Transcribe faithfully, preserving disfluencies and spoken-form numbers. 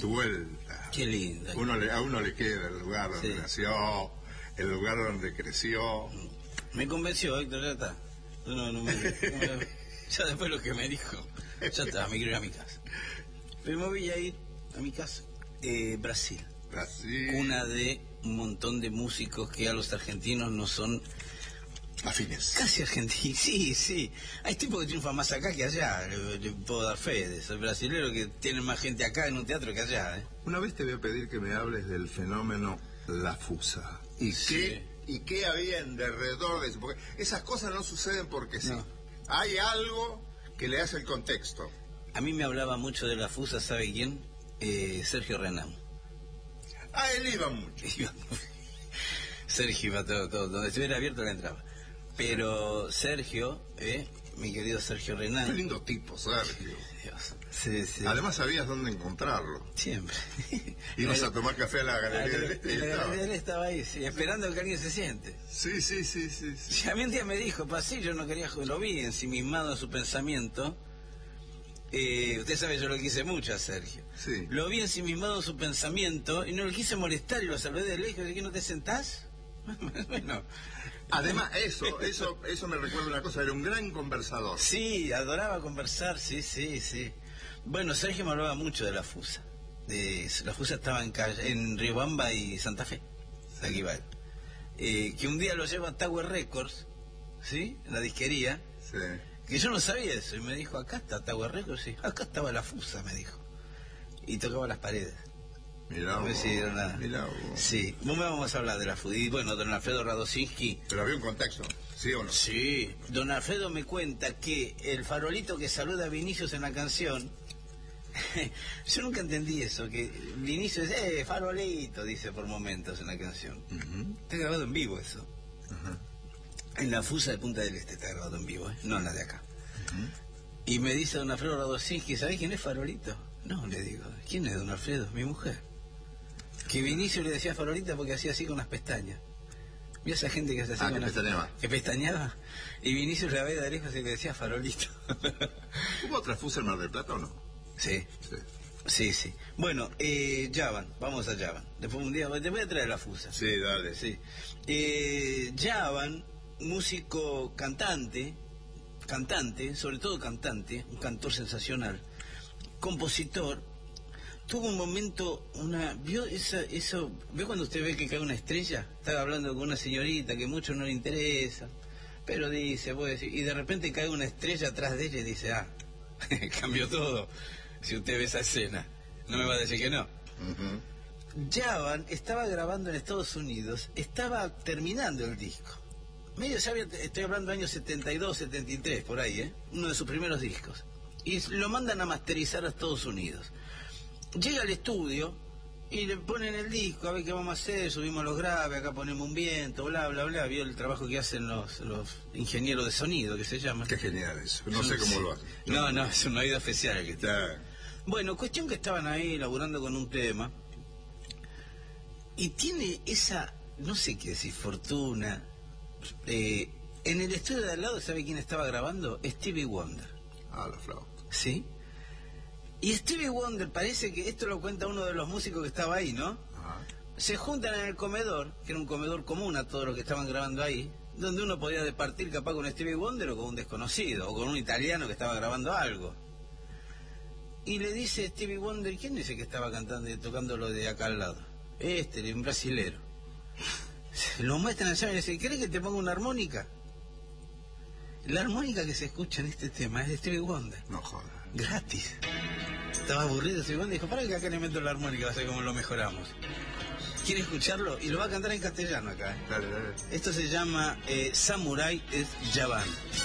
vuelta. Qué lindo. Uno le, a uno le queda el lugar donde sí. nació, el lugar donde creció. Me convenció, Héctor, ya está. No, no me, no me, ya después lo que me dijo, ya está, me quiero ir a mi casa. Me moví a ir a mi casa. Eh, Brasil. Brasil. Una de un montón de músicos que a los argentinos no son afines. Casi argentinos, sí, sí. Hay tipos que triunfan más acá que allá, le, le puedo dar fe de eso. Brasileros que tienen más gente acá en un teatro que allá, ¿eh? Una vez te voy a pedir que me hables del fenómeno La Fusa. ¿Y sí. qué, y qué había en derredor de eso? Porque esas cosas no suceden porque sí. No. Hay algo que le hace el contexto. A mí me hablaba mucho de La Fusa, ¿sabe quién? Eh, Sergio Renán. Ah, él iba mucho. Sergio iba todo, todo, donde estuviera abierto le entraba. Pero Sergio, eh, mi querido Sergio Renán. Qué lindo tipo, Sergio. Dios. Sí, sí. Además sabías dónde encontrarlo. Siempre. Ibas a tomar café a la Galería del Este. La Galería del Este estaba ahí, sí, esperando que alguien se siente. Sí, sí, sí, sí. sí. Y a mí un día me dijo, pasé, yo no quería, lo vi ensimismado en su pensamiento. Eh, usted sabe, yo lo quise mucho a Sergio. Sí. Lo vi ensimismado en su pensamiento y no lo quise molestar y lo saludé de lejos. ¿De qué no te sentás? Bueno. Además, eso, eso, eso me recuerda una cosa, era un gran conversador. Sí, adoraba conversar, sí, sí, sí. Bueno, Sergio me hablaba mucho de La Fusa. De, La Fusa estaba en, calle, en Riobamba y Santa Fe. Aquí va. Eh, que un día lo lleva a Tower Records, ¿sí? En la disquería. Sí. Que yo no sabía eso, y me dijo, acá está Tower Records, sí, acá estaba La Fusa, me dijo. Y tocaba las paredes. Mirá vos, no nada. mirá vos. Sí, vos me vamos a hablar de La Fusa. Y bueno, don Alfredo Radosinski. Pero había un contexto, ¿sí o no? Sí, don Alfredo me cuenta que el farolito que saluda a Vinicius en la canción, yo nunca entendí eso, que Vinicius, eh, farolito, dice por momentos en la canción. Uh-huh. Está grabado en vivo eso. Uh-huh. En la Fusa de Punta del Este está grabado en vivo, ¿eh? No en la de acá. Uh-huh. Y me dice don Alfredo Radosinski, ¿sabés quién es Farolito? No, le digo, ¿quién es don Alfredo? Mi mujer. Que Vinicius le decía Farolita porque hacía así con las pestañas. ¿Vio esa gente que hace así ah, con que las pestañeaba? Que pestañeaba. Y Vinicius la veía de lejos y le decía Farolito. ¿Hubo otra Fusa en Mar del Plata o no? Sí. Sí. Sí, sí. Bueno, eh, Yavan, vamos a Yavan. Después un día, te voy a traer la Fusa. Sí, dale. Sí. Eh, Yavan, músico cantante, cantante, sobre todo cantante, un cantor sensacional, compositor, tuvo un momento, una, vio esa, eso, ve cuando usted ve que cae una estrella, estaba hablando con una señorita que mucho no le interesa, pero dice, puede decir, y de repente cae una estrella atrás de ella y dice, ah, cambió todo. Si usted ve esa escena, no me va a decir que no. Uh-huh. Yavan estaba grabando en Estados Unidos, estaba terminando el disco. Medio, ya había, estoy hablando de años setenta y dos, setenta y tres, por ahí, ¿eh? Uno de sus primeros discos. Y lo mandan a masterizar a Estados Unidos. Llega al estudio y le ponen el disco, a ver qué vamos a hacer, subimos los graves, acá ponemos un viento, bla, bla, bla. Vio el trabajo que hacen los, los ingenieros de sonido, que se llaman. Qué genial eso, no sé cómo lo hacen. No, no, es un oído especial el que está. Bueno, cuestión que estaban ahí laburando con un tema y tiene esa, no sé qué decir, fortuna. Eh, en el estudio de al lado, ¿sabe quién estaba grabando? Stevie Wonder. Ah, la flauta. ¿Sí? Y Stevie Wonder, parece que esto lo cuenta uno de los músicos que estaba ahí, ¿no? Ajá. Se juntan en el comedor, que era un comedor común a todos los que estaban grabando ahí, donde uno podía departir capaz con Stevie Wonder o con un desconocido, o con un italiano que estaba grabando algo. Y le dice Stevie Wonder, ¿quién es el que estaba cantando y tocando lo de acá al lado? Este, un brasilero. Lo muestran allá y le dicen, ¿querés que te ponga una armónica? La armónica que se escucha en este tema es de Stevie Wonder. No jodas. Gratis. Estaba aburrido Stevie Wonder y dijo, para que acá le meto la armónica, va a ser como lo mejoramos. ¿Quiere escucharlo? Y lo va a cantar en castellano acá, ¿eh? Dale, dale. Esto se llama eh, Samurai es Yavan.